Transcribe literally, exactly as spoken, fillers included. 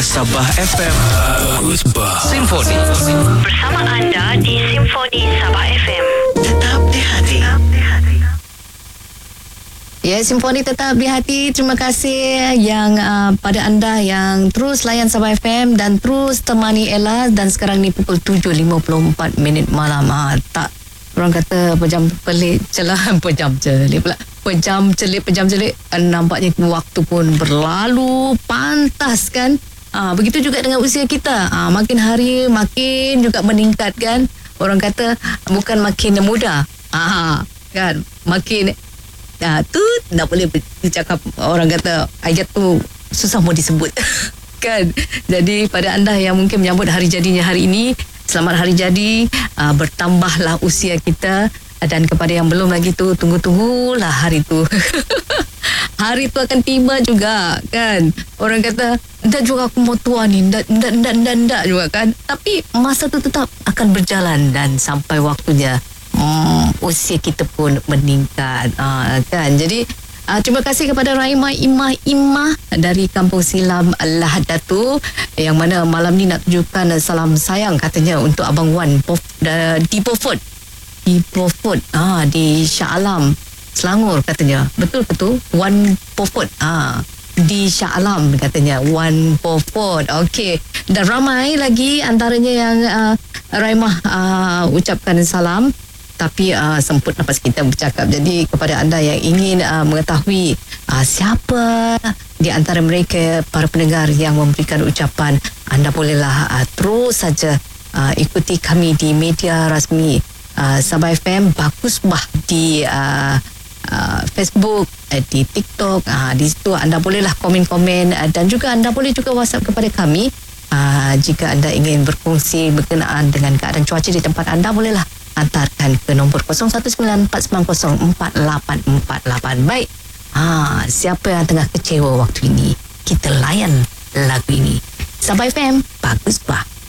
Sabah F M. Bagus bah. Simfoni. Bersama anda di Simfoni Sabah F M. Tetap di hati. Ya, Simfoni tetap di hati. Terima kasih yang uh, pada anda yang terus layan Sabah F M dan terus temani Ella. Dan sekarang ni pukul tujuh lima puluh empat minit malam. Ha, tak, orang kata pejam pelik celah pejam celik pula. Pejam celik, pejam celik. Nampaknya waktu pun berlalu pantas kan. Ha, begitu juga dengan usia kita. Ha, makin hari makin juga meningkat kan. Orang kata bukan makin muda. Ha, kan makin Ah, tu tak boleh bercakap. Orang kata ayat tu susah mau disebut kan. Jadi pada anda yang mungkin menyambut hari jadinya hari ini, selamat hari jadi. uh, Bertambahlah usia kita. Dan kepada yang belum lagi tu, tunggu-tunggulah hari tu. Hari tu akan tiba juga kan. Orang kata ndak juga aku mau tua ni, ndak ndak ndak ndak, ndak juga kan. Tapi masa tu tetap akan berjalan dan sampai waktunya Hmm, usia kita pun meningkat, uh, kan. Jadi uh, terima kasih kepada Raimah Imah Imah dari Kampung Silam Lahad Datu, yang mana malam ni nak tunjukkan salam sayang katanya untuk Abang Wan Pof, uh, di Pofot di Pofot ah, di Shah Alam Selangor katanya. Betul ke tu? Wan Pofot ah, di Shah Alam katanya, Wan Pofot. Okey, dan ramai lagi antaranya yang uh, Raimah uh, ucapkan salam, tapi uh, semput nafas kita bercakap. Jadi kepada anda yang ingin uh, mengetahui uh, siapa di antara mereka para pendengar yang memberikan ucapan, anda bolehlah uh, terus saja uh, ikuti kami di media rasmi uh, Sabah F M. Bagus bah di uh, uh, Facebook, uh, di TikTok. Uh, di situ anda bolehlah komen-komen, uh, dan juga anda boleh juga WhatsApp kepada kami. Uh, jika anda ingin berkongsi berkenaan dengan keadaan cuaca di tempat anda, bolehlah hantarkan ke nombor kosong satu sembilan empat sembilan kosong empat lapan empat lapan. Baik, ha, siapa yang tengah kecewa waktu ini, kita layan lagu ini. Sabah F M, bagus bah.